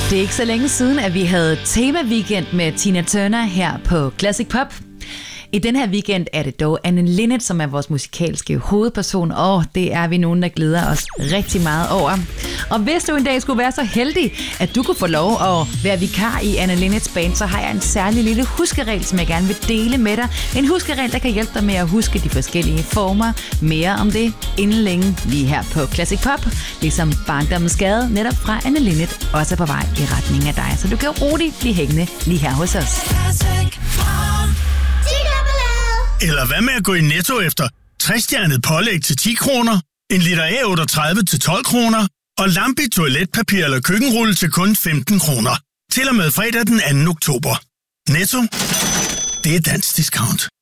Det er ikke så længe siden, at vi havde tema-weekend med Tina Turner her på Classic Pop. I den her weekend er det dog Anne Linnet, som er vores musikalske hovedperson, og det er vi nogen, der glæder os rigtig meget over. Og hvis du en dag skulle være så heldig, at du kunne få lov at være vikar i Anne Linnets band, så har jeg en særlig lille huskeregel, som jeg gerne vil dele med dig. En huskeregel, der kan hjælpe dig med at huske de forskellige former. Mere om det inden længe lige her på Classic Pop, ligesom Barndommens Gade, netop fra Anne Linnet, også er på vej i retning af dig. Så du kan roligt blive hængende lige her hos os. Eller hvad med at gå i Netto efter 60-stjernet pålæg til 10 kroner, en liter A38 til 12 kroner og lampe toiletpapir eller køkkenrulle til kun 15 kroner. Til og med fredag den 2. oktober. Netto, det er dansk discount.